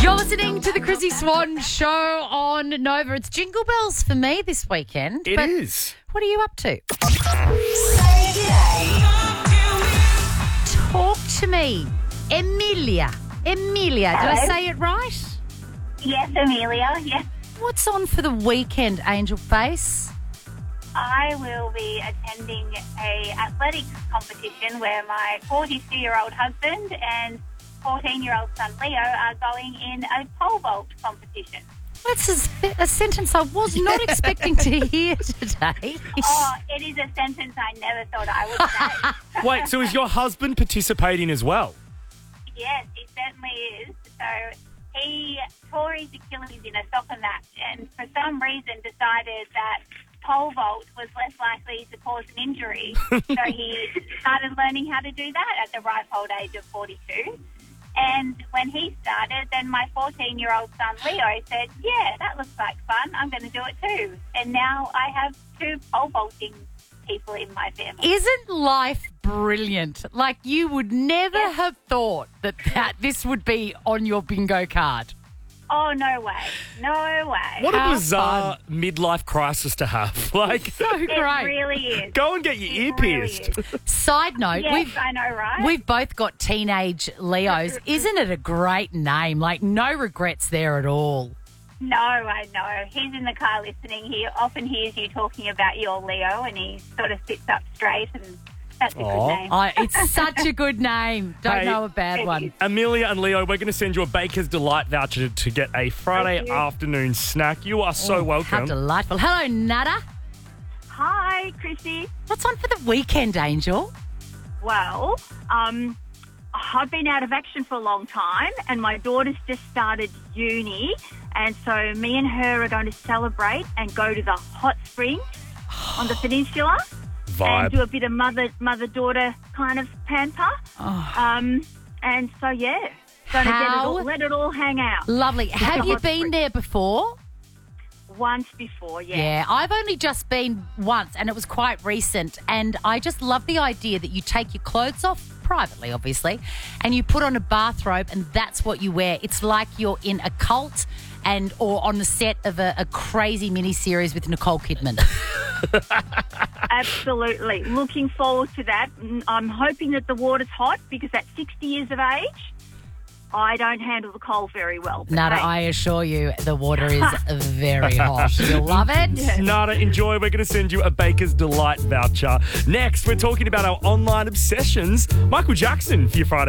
You're listening to the Chrissy Swan Show on Nova. It's Jingle Bells for me this weekend. It is. What are you up to? Say g'day. Talk to me. Emilia. Did I Hello. say it right? Yes, Amelia. Yes, What's on for the weekend, Angel Face? I will be attending a athletics competition where my 42-year-old husband and 14-year-old son Leo are going in a pole vault competition. That's a sentence I was not expecting to hear today. Oh, it is a sentence I never thought I would say. Wait, so is your husband participating as well? Yes, he certainly is. So he tore his Achilles in a soccer match and for some reason decided that pole vault was less likely to cause an injury. So he started learning how to do that at the ripe old age of 42. And when he started, then my 14-year-old son Leo said, yeah, that looks like fun. I'm going to do it too. And now I have two pole vaulting people in my family. Isn't life brilliant? Like, you would never have thought that this would be on your bingo card. Oh, no way. No way. What a How bizarre midlife crisis to have. Like, So It great. really is. go and get your ear It really pierced. is. Side note, Yes, I know, right? we've both got teenage Leos. Isn't it a great name? Like, no regrets there at all. No, I know. He's in the car listening. He often hears you talking about your Leo and he sort of sits up straight and that's a Aw. good name. It's such a good name. Don't Hey, know a bad it one. is. Amelia and Leo, we're going to send you a Baker's Delight voucher to get a Friday Thank you. afternoon snack. You are so How welcome. delightful. Hello, Nada. Hi, Chrissy. What's on for the weekend, Angel? Well, I've been out of action for a long time and my daughter's just started uni, and so me and her are going to celebrate and go to the hot springs on the peninsula and do Vibe. a bit of mother-daughter kind of pamper. And so, yeah, going How- to let it all hang out. Lovely. Have you hot been spring. there before? Once before, yeah. Yeah, I've only just been once and it was quite recent. And I just love the idea that you take your clothes off, privately obviously, and you put on a bathrobe and that's what you wear. It's like you're in a cult or on the set of a crazy miniseries with Nicole Kidman. Absolutely. Looking forward to that. I'm hoping that the water's hot because at 60 years of age, I don't handle the cold very well. But Nada, hey, I assure you the water is very hot. You'll love it. Nada, enjoy. We're going to send you a Baker's Delight voucher. Next, we're talking about our online obsessions. Michael Jackson for your Friday